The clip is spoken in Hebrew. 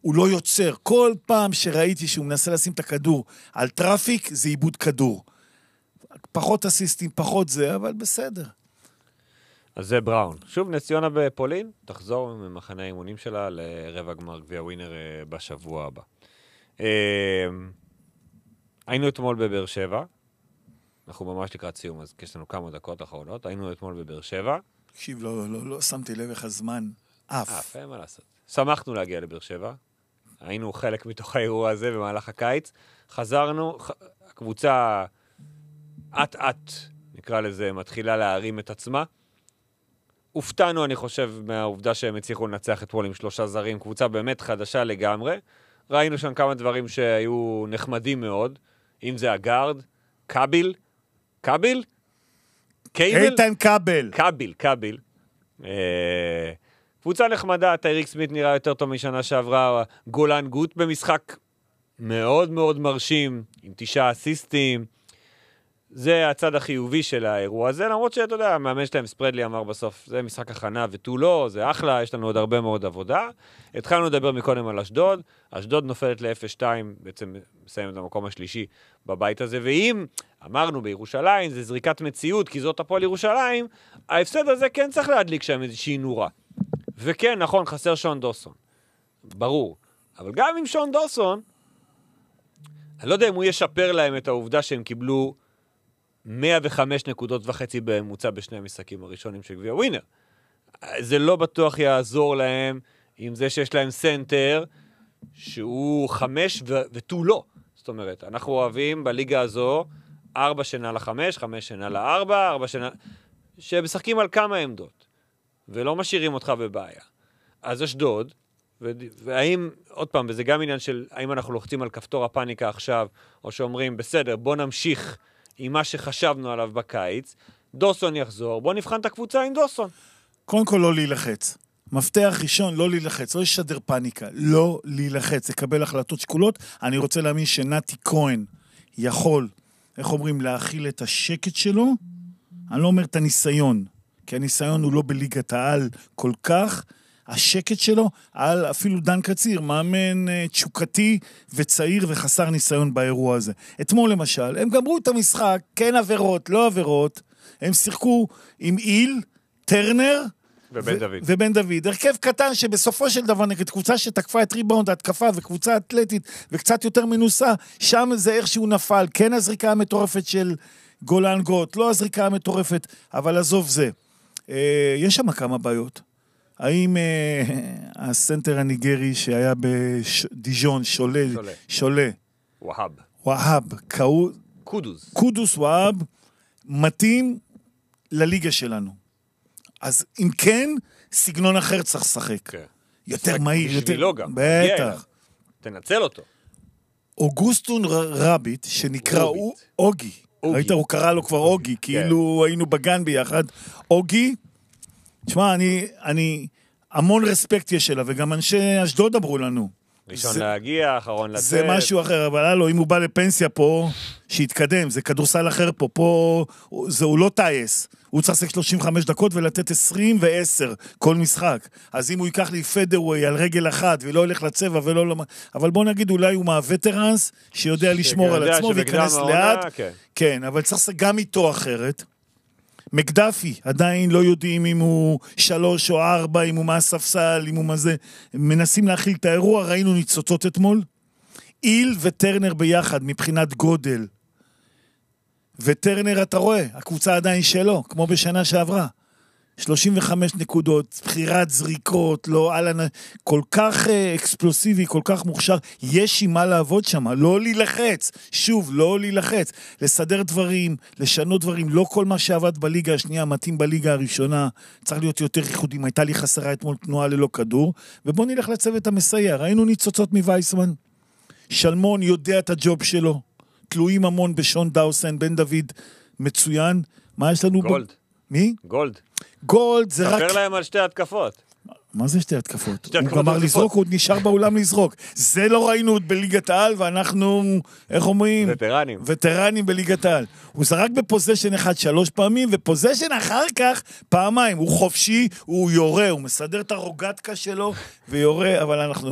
הוא לא יוצר. כל פעם שראיתי שהוא מנסה לשים את הכדור על טראפיק, זה איבוד כדור. פחות אסיסטים, פחות זה, אבל בסדר. אז זה בראון. שוב, נס ציונה בפולין, תחזור ממחנה האימונים שלה לרבע גמר גביע ווינר בשבוע הבא. היינו אתמול בבאר שבע, אנחנו ממש לקראת סיום, אז יש לנו כמה דקות אחרונות, היינו אתמול בבאר שבע. תקשיב, לא שמתי לב איך הזמן אף. אין מה לעשות. שמחנו להגיע לבאר שבע, היינו חלק מתוך האירוע הזה במהלך הקיץ, חזרנו, הקבוצה עט, נקרא לזה, מתחילה להרים את עצמה. הופתענו, אני חושב, מהעובדה שהם הצליחו לנצח אתמול עם 3 זרים, קבוצה באמת חדשה לגמרי. ראינו שם כמה דברים שהיו נחמדים מאוד, אם זה הגארד, קאביל? איתן קאבל. קאביל. קבוצה נחמדה, טייריק סמית נראה יותר טוב משנה שעברה, גולן גוט במשחק מאוד מאוד מרשים, עם 9 אסיסטים. זה הצד החיובי של האירוע הזה, למרות שאתה יודע, המאמן שלהם ספרדלי אמר בסוף, זה משחק הכנה ותו לא, זה אחלה, יש לנו עוד הרבה מאוד עבודה. התחלנו לדבר מקודם על אשדוד, אשדוד נופלת ל-0-2, בעצם מסיים את המקום השלישי בבית הזה, ואם אמרנו בירושלים, זה זריקת מציאות, כי זאת הפועל ירושלים, ההפסד הזה כן צריך להדליק שם איזושהי נורה. וכן, נכון, חסר שון דוסון. ברור. אבל גם עם שון דוסון, אני לא יודע אם הוא ישפר להם את העובדה שהם קיבלו 105 נקודות וחצי בממוצע בשני המשחקים הראשונים של גביע ווינר. זה לא בטוח יעזור להם עם זה שיש להם סנטר שהוא 5 ותו לא. זאת אומרת, אנחנו אוהבים בליגה הזו 4 שנה ל-5, 5 שנה ל-4, 4 שנה... שמשחקים על כמה עמדות, ולא משאירים אותך בבעיה. אז אשדוד, והאם, עוד פעם, וזה גם עניין של האם אנחנו לוחצים על כפתור הפאניקה עכשיו, או שאומרים, בסדר, בוא נמשיך עם מה שחשבנו עליו בקיץ, דוסון יחזור, בוא נבחן את הקבוצה עם דוסון. קודם כל לא להילחץ. מפתח ראשון, לא להילחץ, לא לשדר פאניקה, לא להילחץ, לקבל החלטות שקולות. אני רוצה להאמין שנתי כהן יכול, איך אומרים, להכיל את השקט שלו. אני לא אומר את הניסיון, כי הניסיון הוא לא בליגת העל כל כך. השקט שלו, על אפילו דן קציר, מאמן תשוקתי וצעיר וחסר ניסיון באירוע הזה. אתמול למשל, הם גמרו את המשחק, כן עבירות, לא עבירות, הם שיחקו עם איל, טרנר, ובן דוד. הרכב קטן שבסופו של דבר נגד קבוצה שתקפה את ריבאונד, התקפה וקבוצה אתלטית וקצת יותר מנוסה, שם זה איכשהו נפל, כן הזריקה המטורפת של גולן גוט, לא הזריקה המטורפת, אבל עזוב זה. יש שם כמה בעיות. האם הסנטר הניגרי שהיה בדיז'ון, שולה, והאב, קודוס והאב, מתאים לליגה שלנו. אז אם כן, סגנון אחר צריך לשחק. יותר מהיר, בשבילו גם. בטח. תנצל אותו. אוגוסטון רביט, שנקרא אוגי. ראית, הוא קרא לו כבר אוגי, כאילו היינו בגן ביחד. אוגי, תשמע, אני המון רספקט יש אליו, וגם אנשי אשדוד אמרו לנו. ראשון להגיע, אחרון לצאת. זה משהו אחר, אבל הלו, אם הוא בא לפנסיה פה, שיתקדם, זה כדורסל אחר פה, הוא לא טייס. הוא צריך לשחק 35 דקות ולתת 20 ו10 כל משחק. אז אם הוא ייקח לי פדרווי על רגל אחת, ולא הולך לצבע ולא... אבל בוא נגיד, אולי הוא מהווטרנס, שיודע לשמור על עצמו, ויכנס לאט. כן, אבל צריך לשחק גם איתו אחרת. מקדפי, עדיין לא יודעים אם הוא 3 או 4, אם הוא מהספסל, אם הוא מה זה. מנסים להכיל את האירוע, ראינו ניצוצות אתמול. איל וטרנר ביחד, מבחינת גודל. וטרנר, אתה רואה, הקבוצה עדיין שלו, כמו בשנה שעברה. 35 נקודות, בחירת זריקות, לא, כל כך אקספלוסיבי, כל כך מוכשר, יש עם מה לעבוד שם, לא להילחץ, שוב, לא להילחץ, לסדר דברים, לשנות דברים, לא כל מה שעבד בליגה השנייה, מתאים בליגה הראשונה, צריך להיות יותר ייחודים, הייתה לי חסרה אתמול תנועה ללא כדור, ובוא נלך לצוות המסייע, ראינו ניצוצות מווייסמן, שלמון יודע את הג'וב שלו, תלויים המון בשון דאוסן, בן דוד מצוין, מה יש לנו? גולד. מי? גולד זה רק... ספר להם על 2 התקפות. מה זה 2 התקפות? הוא גמר לזרוק, הוא נשאר באולם לזרוק. זה לא ראינו עוד בליגת העל, ואנחנו, איך אומרים? וטרנים בליגת העל. הוא זרק בפוזשן 1 3 פעמים, ופוזשן אחר כך פעמיים. הוא חופשי, הוא יורה, הוא מסדר את הרוגטקה שלו, ויורה, אבל אנחנו...